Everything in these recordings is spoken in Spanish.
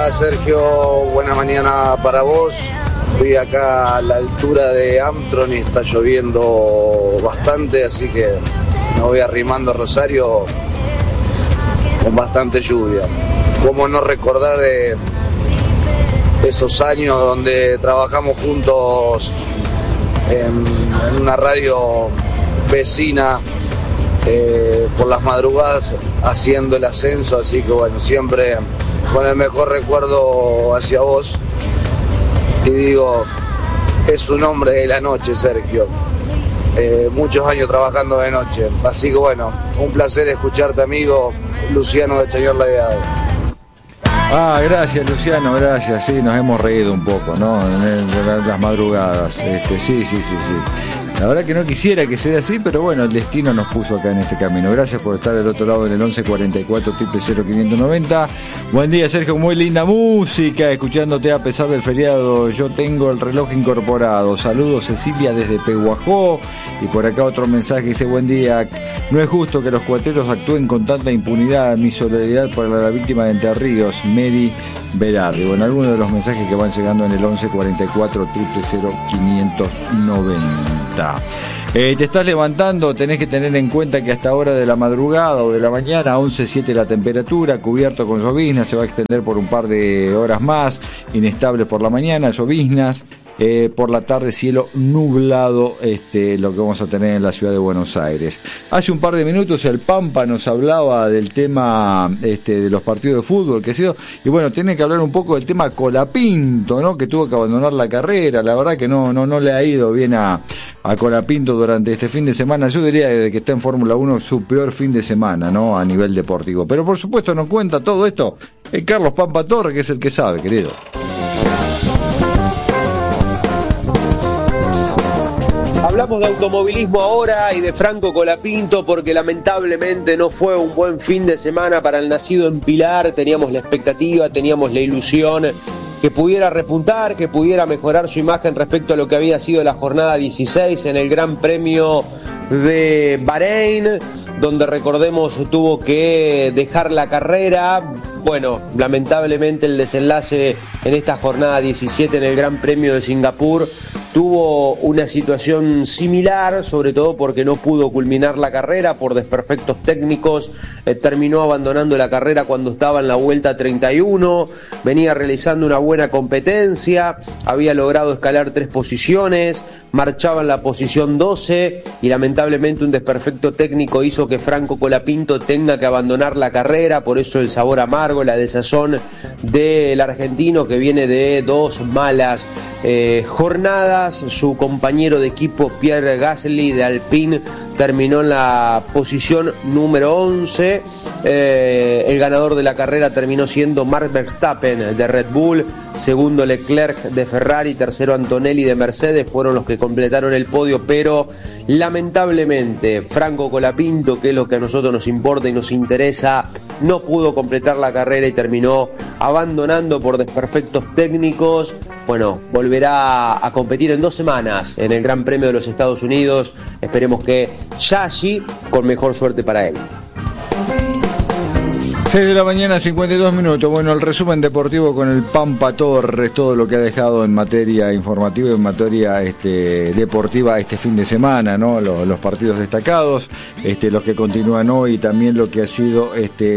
Hola Sergio, buena mañana para vos. Estoy acá a la altura de Armstrong y está lloviendo bastante, así que me voy arrimando a Rosario con bastante lluvia. ¿Cómo no recordar esos años donde trabajamos juntos en una radio vecina por las madrugadas haciendo el ascenso? Así que bueno, siempre con el mejor recuerdo hacia vos. Y digo, es un hombre de la noche, Sergio. Muchos años trabajando de noche. Así que bueno, un placer escucharte, amigo Luciano de Chañar Ladeado. Gracias Luciano, gracias. Sí, nos hemos reído un poco, ¿no? En las madrugadas. Sí. La verdad que no quisiera que sea así, pero bueno, el destino nos puso acá en este camino. Gracias por estar del otro lado en el 1144 590. Buen día, Sergio, muy linda música, escuchándote a pesar del feriado. Yo tengo el reloj incorporado. Saludos, Cecilia, desde Pehuajó. Y por acá otro mensaje dice: buen día, no es justo que los cuateros actúen con tanta impunidad. Mi solidaridad para la víctima de Entre Ríos, Mary Berardi. Bueno, algunos de los mensajes que van llegando en el 1144 590. Te estás levantando, tenés que tener en cuenta que hasta hora de la madrugada o de la mañana, 11:07 la temperatura, cubierto con llovizna, se va a extender por un par de horas más, inestable por la mañana, lloviznas. Por la tarde cielo nublado, lo que vamos a tener en la ciudad de Buenos Aires. Hace un par de minutos el Pampa nos hablaba del tema de los partidos de fútbol que ha sido, y bueno, tiene que hablar un poco del tema Colapinto, ¿no? Que tuvo que abandonar la carrera. La verdad que no le ha ido bien a Colapinto durante este fin de semana. Yo diría que está en Fórmula 1 su peor fin de semana, ¿no? A nivel deportivo. Pero por supuesto nos cuenta todo esto Carlos Pampa Torre, que es el que sabe, querido. Hablamos de automovilismo ahora y de Franco Colapinto porque lamentablemente no fue un buen fin de semana para el nacido en Pilar. Teníamos la expectativa, teníamos la ilusión que pudiera repuntar, que pudiera mejorar su imagen respecto a lo que había sido la jornada 16 en el Gran Premio de Bahrein, donde recordemos tuvo que dejar la carrera. Bueno, lamentablemente el desenlace en esta jornada 17 en el Gran Premio de Singapur tuvo una situación similar, sobre todo porque no pudo culminar la carrera por desperfectos técnicos. Terminó abandonando la carrera cuando estaba en la vuelta 31, venía realizando una buena competencia, había logrado escalar 3 posiciones, marchaba en la posición 12 y lamentablemente un desperfecto técnico hizo que Franco Colapinto tenga que abandonar la carrera. Por eso el sabor amargo, la desazón del argentino, que viene de 2 malas jornadas. Su compañero de equipo Pierre Gasly de Alpine terminó en la posición número 11. El ganador de la carrera terminó siendo Max Verstappen de Red Bull, segundo Leclerc de Ferrari, tercero Antonelli de Mercedes, fueron los que completaron el podio, pero lamentablemente Franco Colapinto, que es lo que a nosotros nos importa y nos interesa, no pudo completar la carrera y terminó abandonando por desperfectos técnicos. Bueno, volverá a competir en 2 semanas en el Gran Premio de los Estados Unidos. Esperemos que ya allí con mejor suerte para él. 6 de la mañana, 52 minutos. Bueno, el resumen deportivo con el Pampa Torres, todo lo que ha dejado en materia informativa y en materia deportiva este fin de semana, ¿no? Los partidos destacados, los que continúan hoy, y también lo que ha sido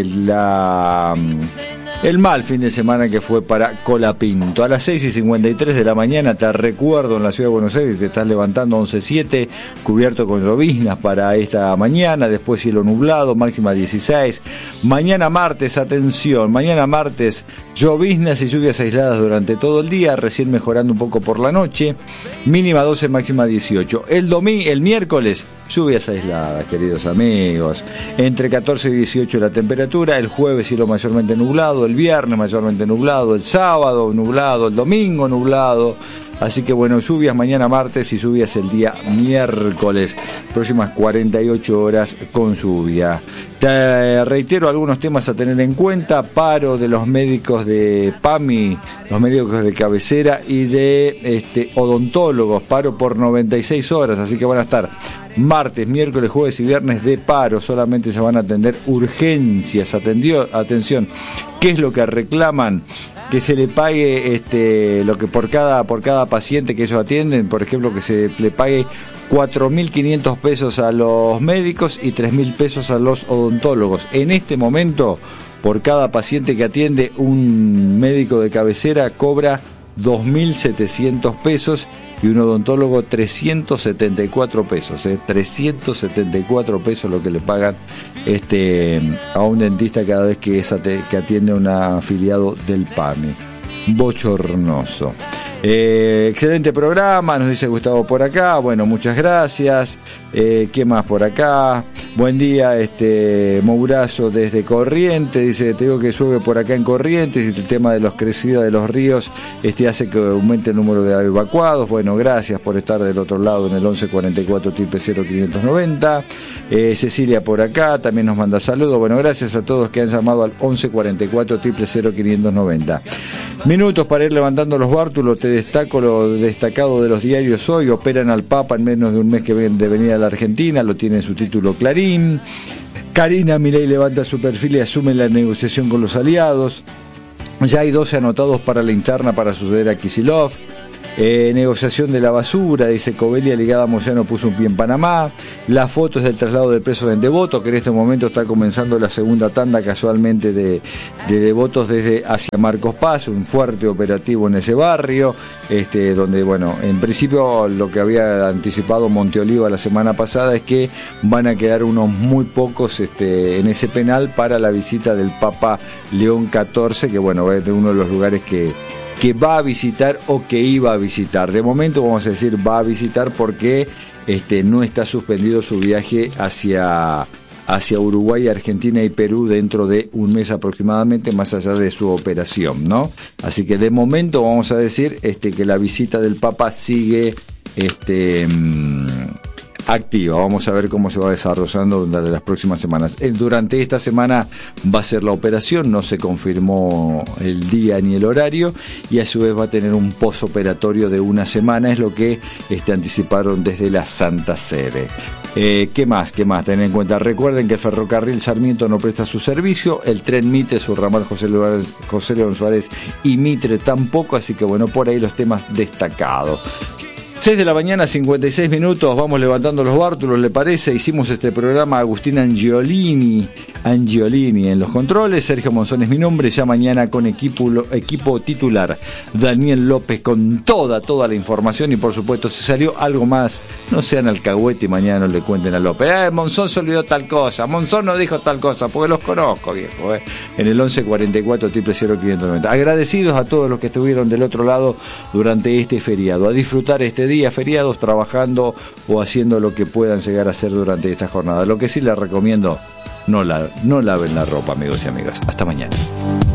el mal fin de semana que fue para Colapinto. A las 6:53 de la mañana, te recuerdo, en la ciudad de Buenos Aires te estás levantando 11:07, cubierto con lloviznas para esta mañana, después cielo nublado, máxima 16. Mañana martes, atención, mañana martes, lloviznas y lluvias aisladas durante todo el día, recién mejorando un poco por la noche, mínima 12, máxima 18. El miércoles, lluvias aisladas, queridos amigos, entre 14 y 18 la temperatura, el jueves cielo mayormente nublado, el viernes mayormente nublado, el sábado nublado, el domingo nublado. Así que bueno, lluvias mañana martes y lluvias el día miércoles, próximas 48 horas con lluvia. Te reitero algunos temas a tener en cuenta: paro de los médicos de PAMI, los médicos de cabecera y de odontólogos, paro por 96 horas, así que van a estar martes, miércoles, jueves y viernes de paro. Solamente se van a atender urgencias. Atención, ¿qué es lo que reclaman? que se le pague lo que por cada paciente que ellos atienden, por ejemplo, que se le pague 4.500 pesos a los médicos y 3.000 pesos a los odontólogos. En este momento, por cada paciente que atiende, un médico de cabecera cobra 2.700 pesos y un odontólogo 374 pesos, 374 pesos lo que le pagan a un dentista cada vez que atiende a un afiliado del PAMI. Bochornoso. Excelente programa, nos dice Gustavo por acá. Bueno, muchas gracias. ¿Qué más por acá? Buen día, Mourazo desde Corrientes. Dice, te digo que llueve por acá en Corrientes y el tema de los crecidas de los ríos hace que aumente el número de evacuados. Bueno, gracias por estar del otro lado en el 1144 0590. Cecilia por acá también nos manda saludos. Bueno, gracias a todos que han llamado al 1144 0590. Minutos para ir levantando los bártulos. Te destaco lo destacado de los diarios hoy. Operan al Papa en menos de un mes que de venir a la Argentina, lo tiene en su título Clarín. Karina Milei levanta su perfil y asume la negociación con los aliados. Ya hay 12 anotados para la interna para suceder a Kicillof. Negociación de la basura, dice Covelia, ligada a Moyano puso un pie en Panamá. Las fotos del traslado de presos en Devoto, que en este momento está comenzando la segunda tanda casualmente de devotos desde hacia Marcos Paz, un fuerte operativo en ese barrio, donde, bueno, en principio lo que había anticipado Monteoliva la semana pasada es que van a quedar unos muy pocos en ese penal para la visita del Papa León XIV, que bueno, es uno de los lugares que va a visitar o que iba a visitar. De momento vamos a decir va a visitar porque no está suspendido su viaje hacia Uruguay, Argentina y Perú dentro de un mes aproximadamente, más allá de su operación, ¿no? Así que de momento vamos a decir que la visita del Papa sigue activa. Vamos a ver cómo se va desarrollando durante las próximas semanas. Durante esta semana va a ser la operación, no se confirmó el día ni el horario, y a su vez va a tener un posoperatorio de una semana, es lo que anticiparon desde la Santa Sede. ¿Qué más? Ten en cuenta, recuerden que el ferrocarril Sarmiento no presta su servicio, el tren Mitre, su ramal José León Suárez y Mitre tampoco, así que bueno, por ahí los temas destacados. 6 de la mañana, 56 minutos, vamos levantando los bártulos, ¿le parece? Hicimos este programa Agustín Angiolini en los controles, Sergio Monzón es mi nombre, ya mañana con equipo titular, Daniel López con toda la información, y por supuesto si salió algo más, no sean alcahuete y mañana no le cuenten a López, Monzón se olvidó tal cosa, Monzón no dijo tal cosa, porque los conozco, viejo, en el 1144 0590. Agradecidos a todos los que estuvieron del otro lado durante este feriado, a disfrutar este día feriados trabajando o haciendo lo que puedan llegar a hacer durante esta jornada. Lo que sí les recomiendo, no laven la ropa, amigos y amigas. Hasta mañana.